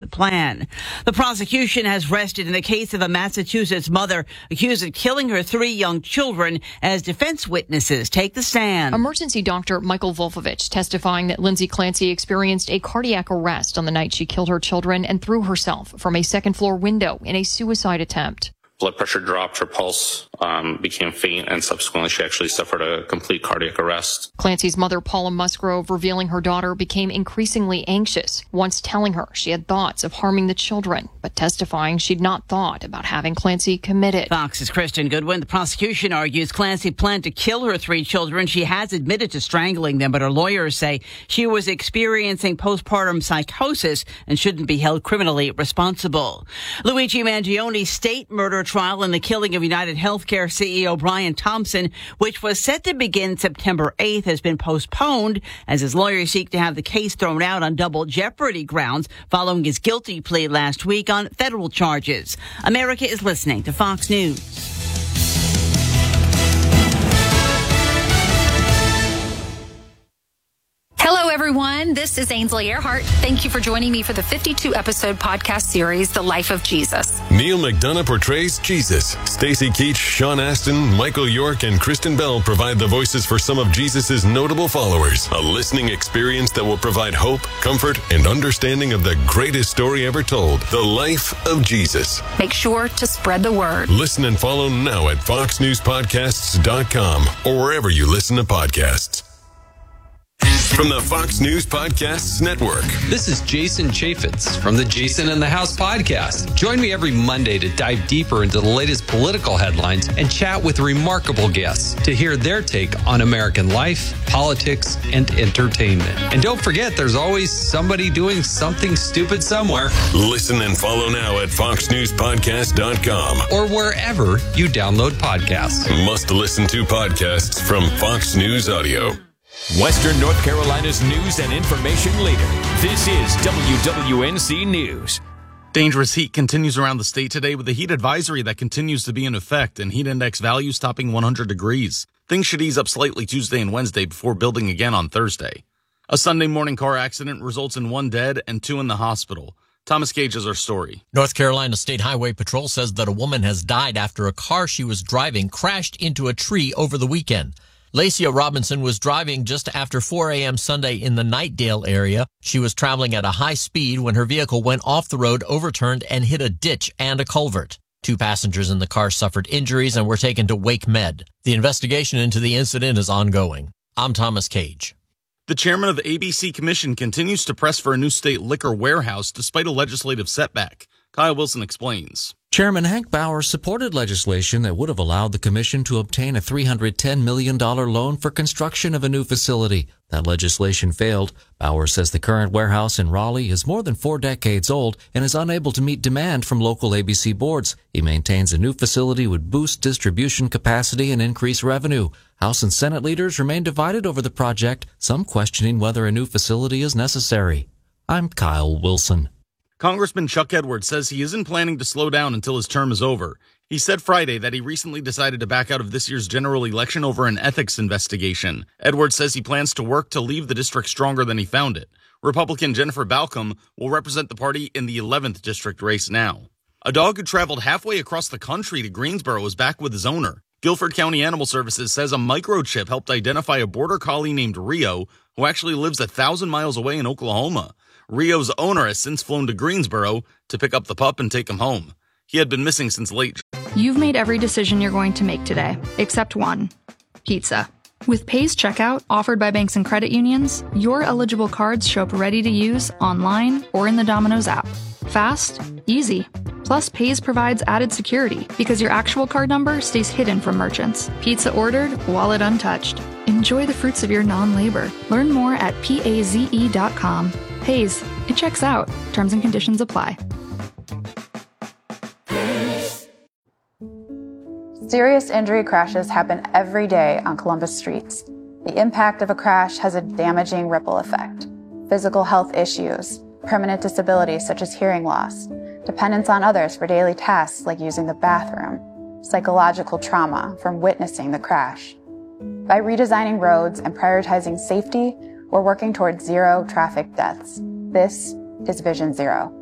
separate plan. The prosecution has rested in the case of a Massachusetts mother accused of killing her 3 young children as defense witnesses take the stand. Emergency doctor Michael Volfovich testifying that Lindsay Clancy experienced a cardiac arrest on the night she killed her children and threw herself from a second-floor window in a suicide attempt. Blood pressure dropped, her pulse became faint, and subsequently she actually suffered a complete cardiac arrest. Clancy's mother, Paula Musgrove, revealing her daughter became increasingly anxious, once telling her she had thoughts of harming the children, but testifying she'd not thought about having Clancy committed. Fox's Kristen Goodwin. The prosecution argues Clancy planned to kill her 3 children. She has admitted to strangling them, but her lawyers say she was experiencing postpartum psychosis and shouldn't be held criminally responsible. Luigi Mangioni's state murder trial in the killing of United Healthcare CEO Brian Thompson, which was set to begin September 8th, has been postponed as his lawyers seek to have the case thrown out on double jeopardy grounds following his guilty plea last week on federal charges. America is listening to Fox News. Hello, everyone. This is Ainsley Earhart. Thank you for joining me for the 52-episode podcast series, The Life of Jesus. Neil McDonough portrays Jesus. Stacey Keach, Sean Astin, Michael York, and Kristen Bell provide the voices for some of Jesus' notable followers. A listening experience that will provide hope, comfort, and understanding of the greatest story ever told, The Life of Jesus. Make sure to spread the word. Listen and follow now at foxnewspodcasts.com or wherever you listen to podcasts. From the Fox News Podcasts Network. This is Jason Chaffetz from the Jason in the House podcast. Join me every Monday to dive deeper into the latest political headlines and chat with remarkable guests to hear their take on American life, politics, and entertainment. And don't forget, there's always somebody doing something stupid somewhere. Listen and follow now at foxnewspodcast.com or wherever you download podcasts. Must listen to podcasts from Fox News Audio. Western North Carolina's news and information leader. This is WWNC News. Dangerous heat continues around the state today with a heat advisory that continues to be in effect and heat index values topping 100 degrees. Things should ease up slightly Tuesday and Wednesday before building again on Thursday. A Sunday morning car accident results in 1 dead and 2 in the hospital. Thomas Gage has our story. North Carolina State Highway Patrol says that a woman has died after a car she was driving crashed into a tree over the weekend. Lacia Robinson was driving just after 4 a.m. Sunday in the Knightdale area. She was traveling at a high speed when her vehicle went off the road, overturned, and hit a ditch and a culvert. 2 passengers in the car suffered injuries and were taken to Wake Med. The investigation into the incident is ongoing. I'm Thomas Cage. The chairman of the ABC Commission continues to press for a new state liquor warehouse despite a legislative setback. Kyle Wilson explains. Chairman Hank Bauer supported legislation that would have allowed the commission to obtain a $310 million loan for construction of a new facility. That legislation failed. Bauer says the current warehouse in Raleigh is more than 4 decades old and is unable to meet demand from local ABC boards. He maintains a new facility would boost distribution capacity and increase revenue. House and Senate leaders remain divided over the project, some questioning whether a new facility is necessary. I'm Kyle Wilson. Congressman Chuck Edwards says he isn't planning to slow down until his term is over. He said Friday that he recently decided to back out of this year's general election over an ethics investigation. Edwards says he plans to work to leave the district stronger than he found it. Republican Jennifer Balcom will represent the party in the 11th district race now. A dog who traveled halfway across the country to Greensboro is back with his owner. Guilford County Animal Services says a microchip helped identify a border collie named Rio, who actually lives 1,000 miles away in Oklahoma. Rio's owner has since flown to Greensboro to pick up the pup and take him home. He had been missing since late. You've made every decision you're going to make today, except one: pizza. With Paze Checkout, offered by banks and credit unions, your eligible cards show up ready to use online or in the Domino's app. Fast, easy. Plus, Paze provides added security because your actual card number stays hidden from merchants. Pizza ordered, wallet untouched. Enjoy the fruits of your non-labor. Learn more at paze.com. Paze, it checks out. Terms and conditions apply. Serious injury crashes happen every day on Columbus streets. The impact of a crash has a damaging ripple effect. Physical health issues, permanent disabilities such as hearing loss, dependence on others for daily tasks like using the bathroom, psychological trauma from witnessing the crash. By redesigning roads and prioritizing safety, we're working towards 0 traffic deaths. This is Vision Zero.